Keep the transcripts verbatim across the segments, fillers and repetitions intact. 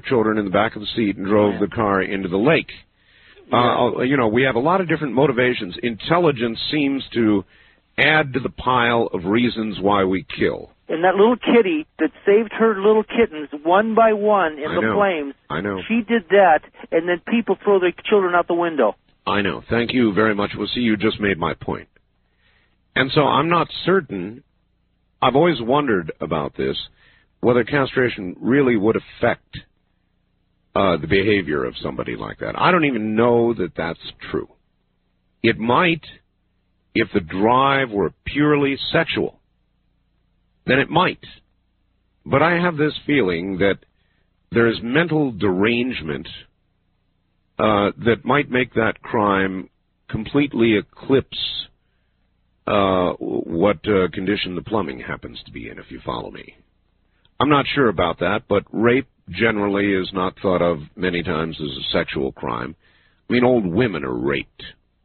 children in the back of the seat and drove yeah. the car into the lake. Yeah. Uh, you know, we have a lot of different motivations. Intelligence seems to add to the pile of reasons why we kill. And that little kitty that saved her little kittens one by one in I the know. flames, I know. She did that, and then people throw their children out the window. I know. Thank you very much. Well, see, you just made my point. And so I'm not certain, I've always wondered about this, whether castration really would affect uh, the behavior of somebody like that. I don't even know that that's true. It might, if the drive were purely sexual, then it might. But I have this feeling that there is mental derangement uh, that might make that crime completely eclipse uh, what uh, condition the plumbing happens to be in, if you follow me. I'm not sure about that, but rape generally is not thought of many times as a sexual crime. I mean, old women are raped.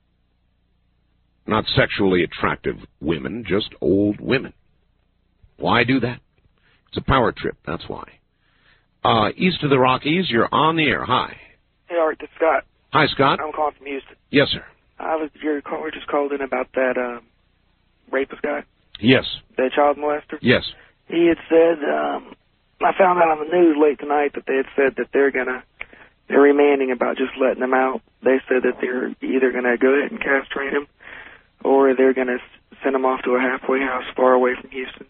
Not sexually attractive women, just old women. Why do that? It's a power trip, that's why. Uh, east of the Rockies, you're on the air. Hi. Hey, Art, it's Scott. Hi, Scott. I'm calling from Houston. Yes, sir. I was your caller just called in about that um, rapist guy. Yes. That child molester. Yes. He had said, um, I found out on the news late tonight that they had said that they're gonna, they're remanding about just letting him out. They said that they're either gonna go ahead and castrate him, or they're gonna send him off to a halfway house far away from Houston.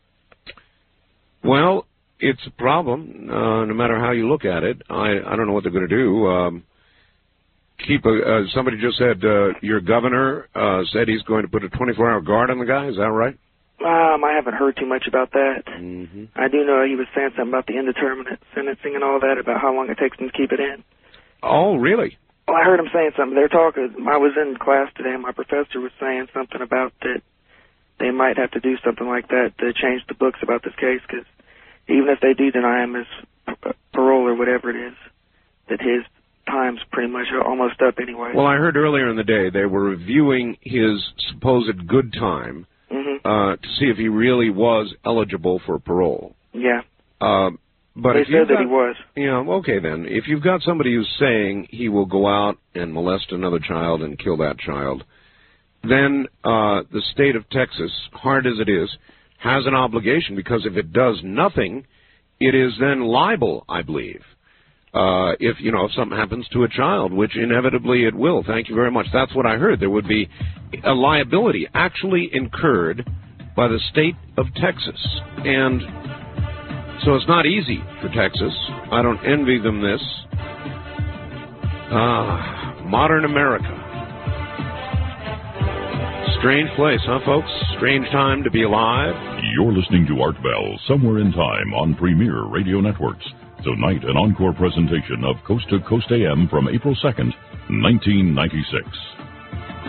Well, it's a problem, uh, no matter how you look at it. I, I don't know what they're going to do. Um, keep a, uh, somebody just said uh, your governor uh, said he's going to put a twenty-four hour guard on the guy. Is that right? Um, I haven't heard too much about that. Mm-hmm. I do know he was saying something about the indeterminate sentencing and all that, about how long it takes them to keep it in. Oh, really? Well, I heard him saying something. They're talking. I was in class today, and my professor was saying something about that they might have to do something like that to change the books about this case, because even if they do deny him his parole or whatever it is, that his time's pretty much almost up anyway. Well, I heard earlier in the day they were reviewing his supposed good time mm-hmm. uh, to see if he really was eligible for parole. Yeah. Uh, but they if said that got, he was. Yeah, okay then. If you've got somebody who's saying he will go out and molest another child and kill that child, then uh, the state of Texas, hard as it is, has an obligation, because if it does nothing, it is then liable, I believe. Uh, if, you know, if something happens to a child, which inevitably it will. Thank you very much. That's what I heard. There would be a liability actually incurred by the state of Texas. And so it's not easy for Texas. I don't envy them this. Ah, modern America. Strange place, huh, folks? Strange time to be alive. You're listening to Art Bell, Somewhere in Time, on Premier Radio Networks. Tonight, an encore presentation of Coast to Coast A M from April second, nineteen ninety-six.